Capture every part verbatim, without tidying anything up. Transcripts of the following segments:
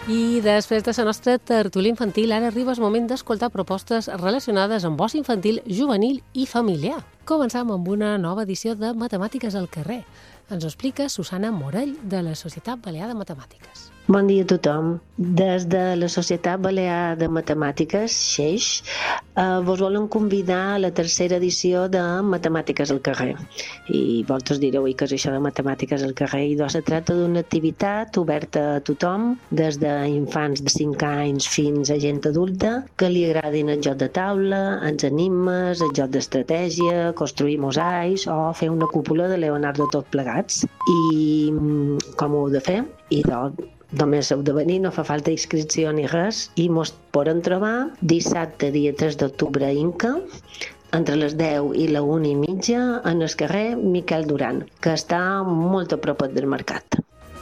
I després de la nostra tertúlia infantil, ara arriba el moment d'escoltar propostes relacionades amb oci infantil, juvenil i familiar. Començam amb una nova edició de Matemàtiques al carrer. Ens ho explica Susana Morell, de la Societat Balear de Matemàtiques. Bon dia a tothom. Des de la Societat Balear de Matemàtiques, Xeix, eh, vos volen convidar a la tercera edició de Matemàtiques al carrer. I vosaltres direu, què és això de Matemàtiques al carrer? I doncs se tracta d'una activitat oberta a tothom, des d'infants de cinc anys fins a gent adulta, que li agradin el joc de taula, els enigmes, el joc d'estratègia, construir mosaics o fer una cúpula de Leonardo tot plegats. I com ho heu de fer? I doncs només heu de venir, no fa falta inscripció ni res, i mos poden trobar dissabte, dia tres d'octubre a Inca, entre les deu i la una i mitja, en el carrer Miquel Duran, que està molt a prop del mercat.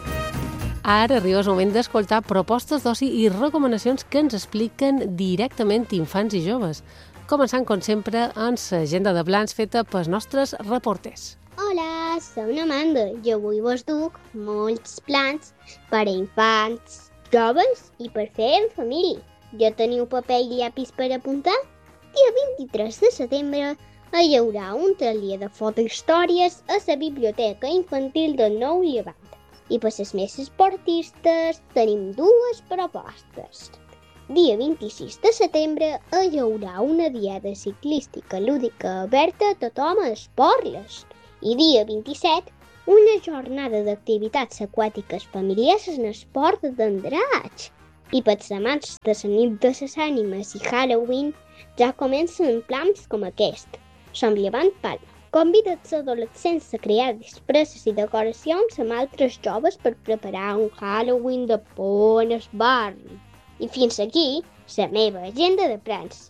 Ara arriba el moment d'escoltar propostes d'oci i recomanacions que ens expliquen directament infants i joves, començant, com sempre, amb l'agenda de plans feta pels nostres reporters. Hola, som Amanda i avui vos duc molts plans per a infants, joves i per fer en família. Ja teniu paper i llapis per apuntar? Dia vint-i-tres de setembre hi haurà un taller de fotohistòries a la Biblioteca Infantil del Nou Llevant. I per les més esportistes tenim dues propostes. Dia vint-i-sis de setembre hi haurà una diada ciclística lúdica oberta a tothom a Esporles. I dia vint-i-set, una jornada d'activitats aquàtiques familiars en esport d'endrats. I pels amants de la nit de les ànimes i Halloween ja comencen plans com aquest. Som Llevant Palma. Convida els adolescents a crear disfresses i decoracions amb altres joves per preparar un Halloween de por en el barri. I fins aquí la meva agenda de plans.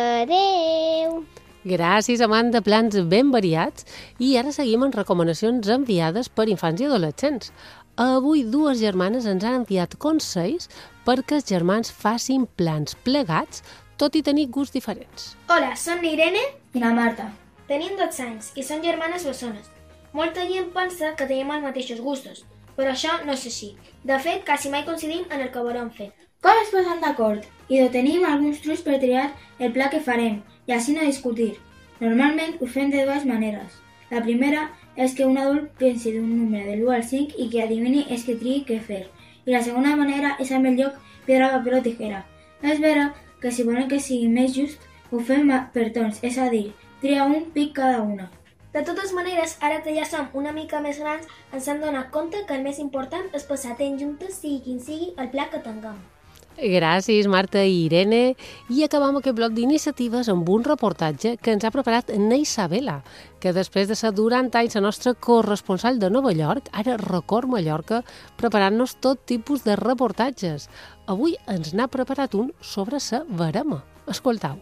Adeu! Gràcies, amant de plans ben variats. I ara seguim amb recomanacions enviades per infants i adolescents. Avui dues germanes ens han enviat consells perquè els germans facin plans plegats, tot i tenir gusts diferents. Hola, som l'Irene i la Marta. Tenim dotze anys i som germanes bessones. Molta gent pensa que tenim els mateixos gustos, però això no és així. De fet, quasi mai coincidim en el que volem fer. Com es posen d'acord? I de tenim alguns trucs per triar el pla que farem i així no discutir. Normalment ho fem de dues maneres. La primera és que un adult pensi d'un número de l'u al cinc i que adivini el que triï què fer. I la segona manera és amb el joc piedra, paper o tijera. És vera que si volen que sigui més just, ho fem per torns, és a dir, tria un pic cada una. De totes maneres, ara que ja som una mica més grans, ens hem donat compte que el més important és passar temps juntes, sigui quin sigui el pla que tinguem. Gràcies, Marta i Irene. I acabam aquest bloc d'iniciatives amb un reportatge que ens ha preparat Neissa Vela, que després de ser durant anys la nostra corresponsal de Nova York, ara recorre Mallorca, preparant-nos tot tipus de reportatges. Avui ens n'ha preparat un sobre la verema. Escoltau.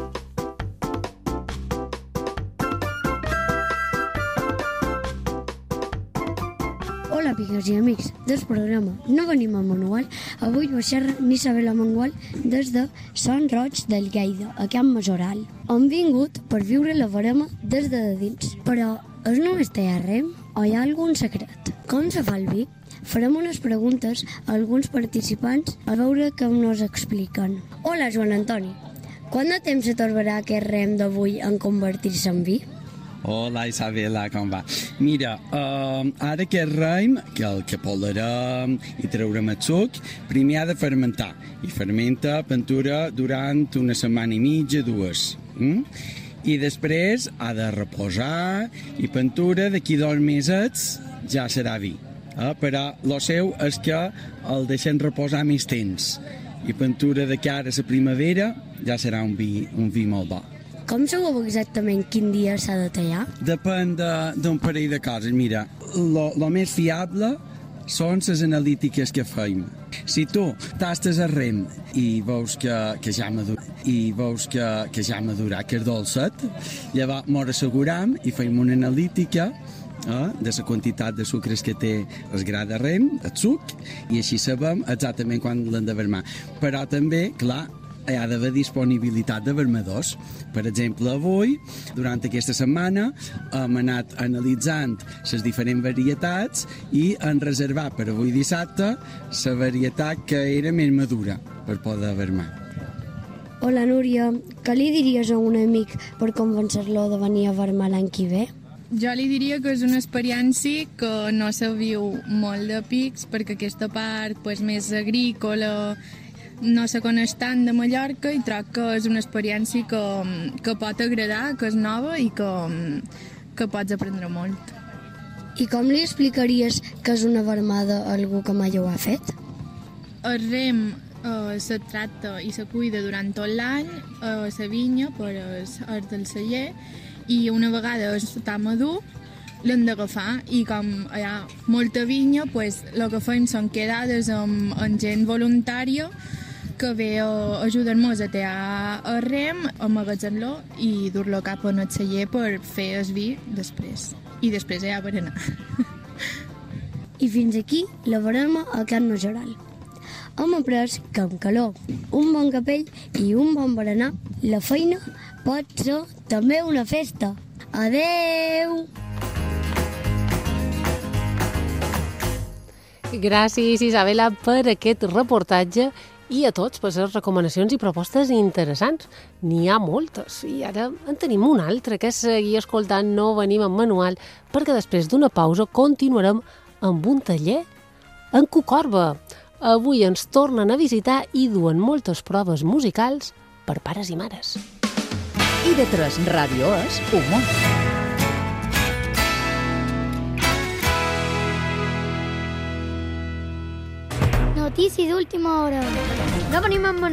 Hola, amigues i amics del programa No venim al manual. Avui va ser Isabel Mangual des de Sant Roig del Lleida, a Camp Majoral. Han vingut per viure la verema des de dins. Però és només tallar rem o hi ha algun secret? Com se fa el vi? Farem unes preguntes a alguns participants a veure com nos expliquen. Hola, Joan Antoni. Quant de temps se tornarà aquest rem d'avui en convertir-se en vi? Hola, Isabela, com va? Mira, uh, ara aquest raïm, que el que polarem i traurem el suc, primer ha de fermentar. I fermenta pintura durant una setmana i mitja, dues. Mm? I després ha de reposar i pintura d'aquí dos mesets ja serà vi. Eh? Però el seu és que el deixem reposar més temps. I pintura de cara a la primavera ja serà un vi, un vi molt bo. Com sabeu exactament quin dia s'ha de tallar? Depèn d'un parell de coses. Mira, el més fiable són les analítiques que fem. Si tu tastes el rem i veus que, que ja madura, i veus que, que ja madura, que és dolcet, llavors ens asseguram i fem una analítica eh, de la quantitat de sucres que té el gra de rem, el suc, i així sabem exactament quan l'hem de vermar. Però també, clar, hi ha d'haver disponibilitat de vermedors. Per exemple, avui, durant aquesta setmana, hem anat analitzant les diferents varietats i hem reservat per avui dissabte la varietat que era més madura per poder vermar. Hola, Núria. Què li diries a un amic per convencer-lo de venir a vermar l'any que ve? Jo li diria que és una experiència que no se viu molt de pics, perquè aquesta part pues, més agrícola no se coneix tant de Mallorca i troc que és una experiència que, que pot agradar, que és nova i que, que pots aprendre molt. I com li explicaries que és una vermada a algú que mai ho ha fet? El rem eh, se tracta i se cuida durant tot l'any a la vinya per el del celler, i una vegada està madur l'hem d'agafar i com hi ha molta vinya, pues, el que fem són quedades amb, amb gent voluntària que ve a ajudar-nos a tallar el rem, amagatzem-lo i dur-lo cap a el celler per fer el vi després. I després ja per anar. I fins aquí la verema a Can Majoral. Hem après que amb calor, un bon capell i un bon berenar, la feina pot ser també una festa. Adeu! Gràcies, Isabela, per aquest reportatge i a tots per les recomanacions i propostes interessants. N'hi ha moltes i ara en tenim una altra, que és seguir escoltant No venim amb manual, perquè després d'una pausa continuarem amb un taller en Cucorba. Avui ens tornen a visitar i duen moltes proves musicals per pares i mares. I de tres Ràdio és humor. Notícies d'última hora. No venim amb